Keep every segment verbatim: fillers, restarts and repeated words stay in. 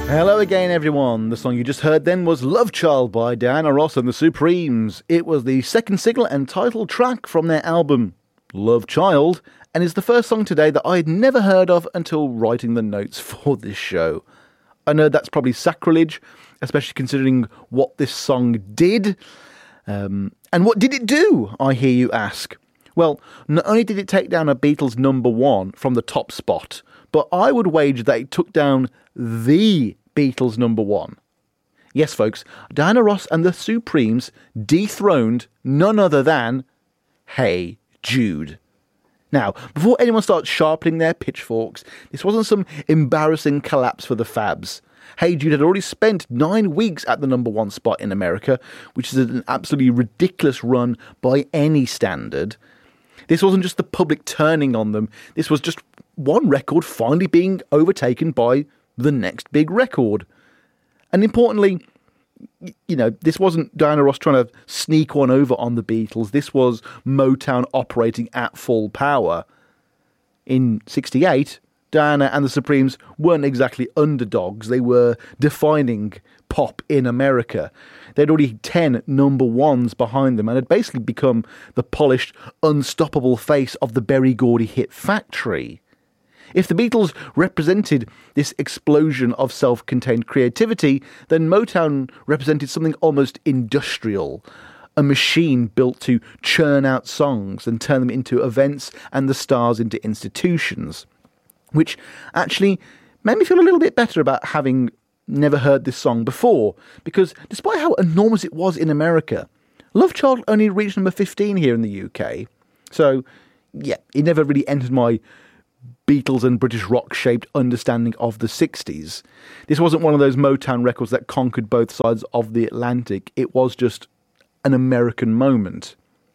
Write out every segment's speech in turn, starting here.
Hello again, everyone. The song you just heard then was Love Child by Diana Ross and the Supremes. It was the second single and title track from their album Love Child, and is the first song today that I had never heard of until writing the notes for this show. I know that's probably sacrilege, especially considering what this song did. Um, and what did it do, I hear you ask? Well, not only did it take down a Beatles number one from the top spot, but I would wager that it took down the Beatles number one. Yes, folks, Diana Ross and the Supremes dethroned none other than Hey Jude. Now, before anyone starts sharpening their pitchforks, this wasn't some embarrassing collapse for the Fabs. Hey Jude had already spent nine weeks at the number one spot in America, which is an absolutely ridiculous run by any standard. This wasn't just the public turning on them, this was just one record finally being overtaken by the next big record. And importantly, you know, this wasn't Diana Ross trying to sneak one over on the Beatles. This was Motown operating at full power. In sixty-eight, Diana and the Supremes weren't exactly underdogs. They were defining pop in America. They'd already ten number ones behind them and had basically become the polished, unstoppable face of the Berry Gordy hit factory. If the Beatles represented this explosion of self-contained creativity, then Motown represented something almost industrial, a machine built to churn out songs and turn them into events and the stars into institutions, which actually made me feel a little bit better about having never heard this song before, because despite how enormous it was in America, Love Child only reached number fifteen here in the U K. So, yeah, it never really entered my Beatles and British rock-shaped understanding of the sixties. This wasn't one of those Motown records that conquered both sides of the Atlantic. It was just an American moment.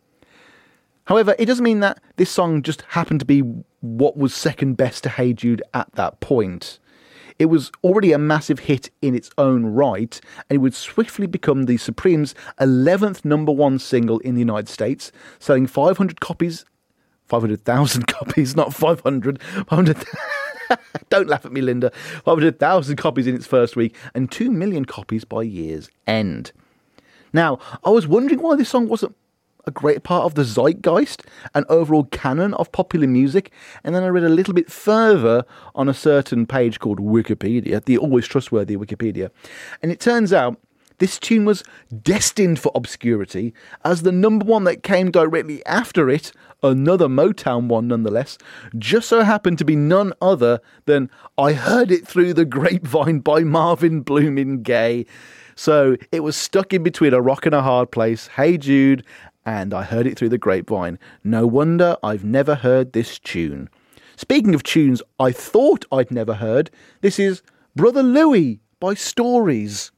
However, it doesn't mean that this song just happened to be what was second best to Hey Jude at that point. It was already a massive hit in its own right, and it would swiftly become the Supremes' eleventh number one single in the United States, selling five hundred copies five hundred thousand copies, not five hundred. five hundred Don't laugh at me, Linda. five hundred thousand copies in its first week and two million copies by year's end. Now, I was wondering why this song wasn't a great part of the zeitgeist and overall canon of popular music, and then I read a little bit further on a certain page called Wikipedia, the always trustworthy Wikipedia, and it turns out this tune was destined for obscurity, as the number one that came directly after it, another Motown one nonetheless, just so happened to be none other than I Heard It Through the Grapevine by Marvin Bloomin' Gaye. So it was stuck in between a rock and a hard place, Hey Jude, and I Heard It Through the Grapevine. No wonder I've never heard this tune. Speaking of tunes I thought I'd never heard, this is Brother Louie by Stories.